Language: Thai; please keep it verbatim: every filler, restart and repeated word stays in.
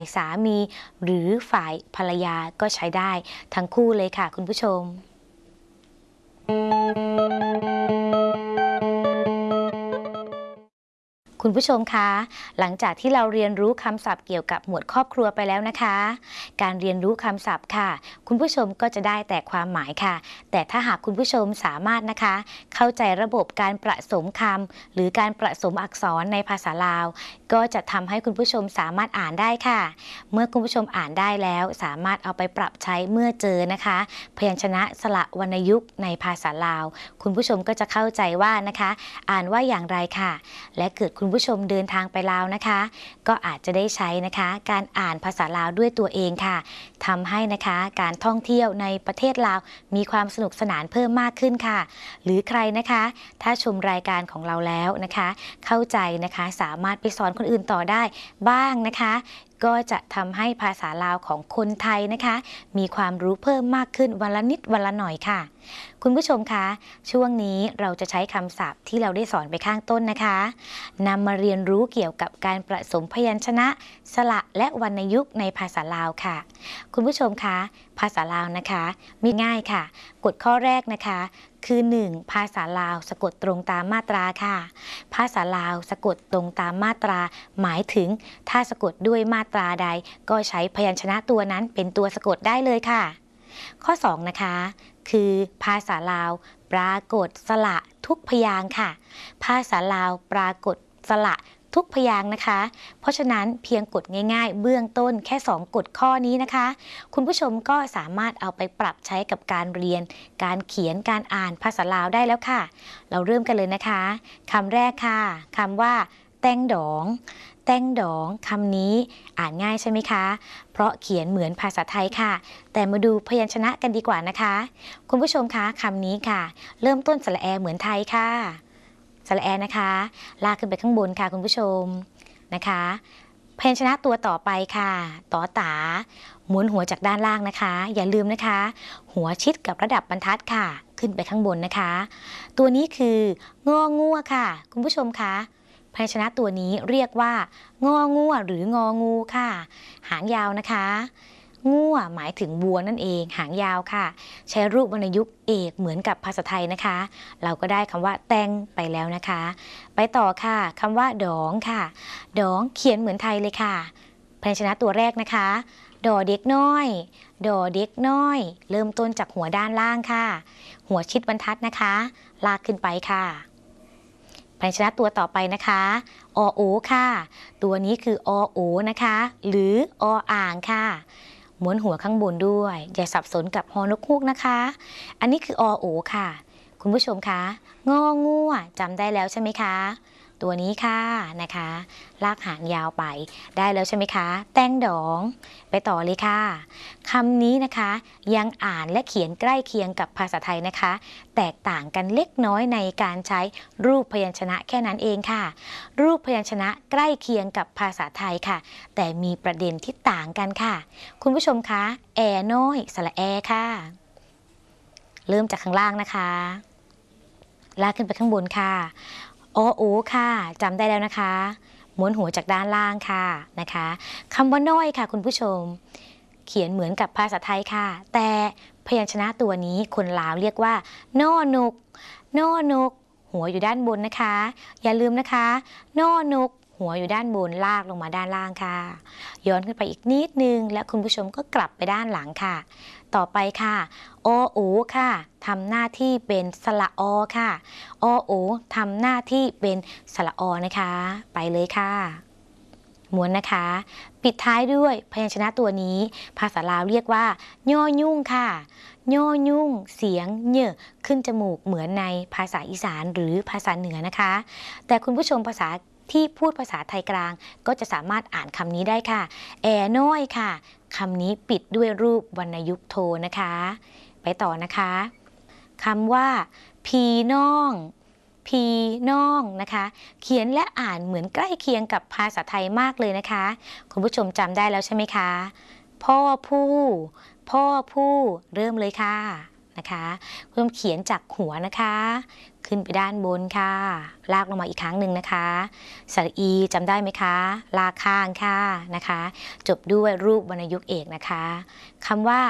สามีหรือฝ่ายภรรยาก็ใช้ได้ทั้งคู่เลยค่ะคุณผู้ชมคุณผู้ชมคะหลังจากที่เราเรียนรู้คำศัพท์เกี่ยวกับหมวดครอบครัวไปแล้วนะคะการเรียนรู้คำศัพท์ค่ะคุณผู้ชมก็จะได้แต่ความหมายค่ะแต่ถ้าหากคุณผู้ชมสามารถนะคะเข้าใจระบบการประสมคำหรือการประสมอักษรในภาษาลาวก็จะทำให้คุณผู้ชมสามารถอ่านได้ค่ะเมื่อคุณผู้ชมอ่านได้แล้วสามารถเอาไปปรับใช้เมื่อเจอนะคะพยัญชนะสระวรรณยุกต์ในภาษาลาวคุณผู้ชมก็จะเข้าใจว่านะคะอ่านว่าอย่างไรค่ะและเกิดคุณผู้ชมเดินทางไปลาวนะคะก็อาจจะได้ใช้นะคะการอ่านภาษาลาวด้วยตัวเองค่ะทำให้นะคะการท่องเที่ยวในประเทศลาวมีความสนุกสนานเพิ่มมากขึ้นค่ะหรือใครนะคะถ้าชมรายการของเราแล้วนะคะเข้าใจนะคะสามารถไปสอนคนอื่นต่อได้บ้างนะคะก็จะทำให้ภาษาลาวของคนไทยนะคะมีความรู้เพิ่มมากขึ้นวันละนิดวันละหน่อยค่ะคุณผู้ชมคะช่วงนี้เราจะใช้คำศัพท์ที่เราได้สอนไปข้างต้นนะคะนำมาเรียนรู้เกี่ยวกับการผสมพยัญชนะสระและวรรณยุกต์ในภาษาลาวค่ะคุณผู้ชมคะภาษาลาวนะคะมีง่ายค่ะกฎข้อแรกนะคะคือหนึ่งภาษาลาวสะกดตรงตามมาตราค่ะภาษาลาวสะกดตรงตามมาตราหมายถึงถ้าสะกดด้วยมาตราใดก็ใช้พยัญชนะตัวนั้นเป็นตัวสะกดได้เลยค่ะข้อสองนะคะคือภาษาลาวปรากฏสระทุกพยางค์ค่ะภาษาลาวปรากฏสระทุกพยางค์นะคะเพราะฉะนั้นเพียงกฎง่ายๆเบื้องต้นแค่สองกฎข้อนี้นะคะคุณผู้ชมก็สามารถเอาไปปรับใช้กับการเรียนการเขียนการอ่านภาษาลาวได้แล้วค่ะเราเริ่มกันเลยนะคะคำแรกค่ะคำว่าแตงดองแตงดองคำนี้อ่านง่ายใช่ไหมคะเพราะเขียนเหมือนภาษาไทยค่ะแต่มาดูพยัญชนะกันดีกว่านะคะคุณผู้ชมคะคำนี้ค่ะเริ่มต้นสระแอเหมือนไทยค่ะสระแอนะคะลากขึ้นไปข้างบนค่ะคุณผู้ชมนะคะพยัญชนะตัวต่อไปค่ะต่อตาหมุนหัวจากด้านล่างนะคะอย่าลืมนะคะหัวชิดกับระดับบรรทัดค่ะขึ้นไปข้างบนนะคะตัวนี้คืององัวค่ะคุณผู้ชมคะพยัญชนะตัวนี้เรียกว่างองัวหรืององูค่ะหางยาวนะคะงัวหมายถึงวัวนั่นเองหางยาวค่ะใช้รูปวรรณยุกต์เอกเหมือนกับภาษาไทยนะคะเราก็ได้คำว่าแตงไปแล้วนะคะไปต่อค่ะคำว่าดองค่ะดองเขียนเหมือนไทยเลยค่ะพยัญชนะตัวแรกนะคะดอเด็กน้อยดอเด็กน้อยเริ่มต้นจากหัวด้านล่างค่ะหัวชิดบรรทัดนะคะลากขึ้นไปค่ะพยัญชนะตัวต่อไปนะคะอโอค่ะตัวนี้คืออโอนะคะหรือออ่างค่ะม้วนหัวข้างบนด้วยอย่าสับสนกับฮอนกฮูกนะคะอันนี้คืออโอค่ะคุณผู้ชมคะงองัวจำได้แล้วใช่ไหมคะตัวนี้ค่ะนะคะลากหางยาวไปได้แล้วใช่ไหมคะแตงดองไปต่อเลยค่ะคำนี้นะคะยังอ่านและเขียนใกล้เคียงกับภาษาไทยนะคะแตกต่างกันเล็กน้อยในการใช้รูปพยัญชนะแค่นั้นเองค่ะรูปพยัญชนะใกล้เคียงกับภาษาไทยค่ะแต่มีประเด็นที่ต่างกันค่ะคุณผู้ชมคะแอน้อยสระแอค่ะเริ่มจากข้างล่างนะคะลากขึ้นไปข้างบนค่ะอโอค่ะจำได้แล้วนะคะม้วนหัวจากด้านล่างค่ะนะคะคำว่าน้อยค่ะคุณผู้ชมเขียนเหมือนกับภาษาไทยค่ะแต่พยัญชนะตัวนี้คนลาวเรียกว่านอนกนอนกหัวอยู่ด้านบนนะคะอย่าลืมนะคะนอนกหัวอยู่ด้านบนลากลงมาด้านล่างค่ะย้อนขึ้นไปอีกนิดนึงและคุณผู้ชมก็กลับไปด้านหลังค่ะต่อไปค่ะอโอค่ะทำหน้าที่เป็นสระอค่ะอโอทำหน้าที่เป็นสระอนะคะไปเลยค่ะม้วนนะคะปิดท้ายด้วยพยัญชนะตัวนี้ภาษาลาวเรียกว่าย่อยุ่งค่ะย่อยุ่งเสียงเน่ขึ้นจมูกเหมือนในภาษาอีสานหรือภาษาเหนือนะคะแต่คุณผู้ชมภาษาที่พูดภาษาไทยกลางก็จะสามารถอ่านคำนี้ได้ค่ะแอน้อยค่ะคำนี้ปิดด้วยรูปวรรณยุกต์โทนะคะไปต่อนะคะคำว่าพีน้องพีน้องนะคะเขียนและอ่านเหมือนใกล้เคียงกับภาษาไทยมากเลยนะคะคุณผู้ชมจำได้แล้วใช่ไหมคะพ่อผู้พ่อผู้เริ่มเลยค่ะนะคะคุณผู้ชมเขียนจากหัวนะคะขึ้นไปด้านบนค่ะลากลงมาอีกครั้งหนึ่งนะคะสระอีจำได้ไหมคะลากข้างค่ะนะคะจบด้วยรูปวรรณยุกต์เอกนะคะคำว่า